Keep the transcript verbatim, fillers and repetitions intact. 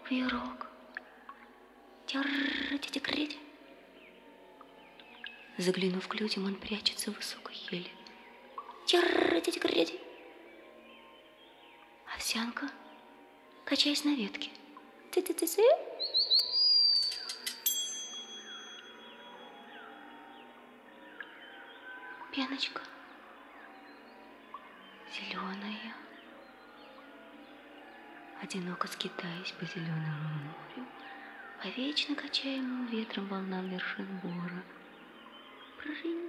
Кувырок. Тяр-тя-тя-крять. Заглянув к людям, он прячется в высокой еле. Тяр-тя-тя-крять. Овсянка, качаясь на ветке. Ты-ты-ты-ты. Пеночка зеленая, одиноко скитаясь по зеленому морю, по вечно качаемым ветром волнам вершин бора. Прынь.